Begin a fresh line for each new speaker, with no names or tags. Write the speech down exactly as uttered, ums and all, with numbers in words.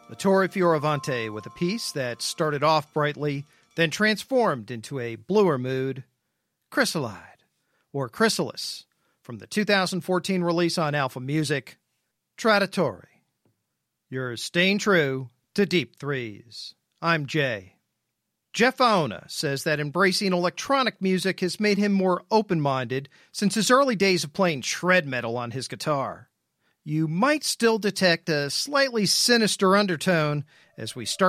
Ettore Fioravante with a piece that started off brightly, then transformed into a bluer mood, Chrysalide, or Chrysalis, from the two thousand fourteen release on Alpha Music, Traditore. You're staying true to deep threes. I'm Jay. Jeff Aona says that embracing electronic music has made him more open-minded since his early days of playing shred metal on his guitar. You might still detect a slightly sinister undertone as we start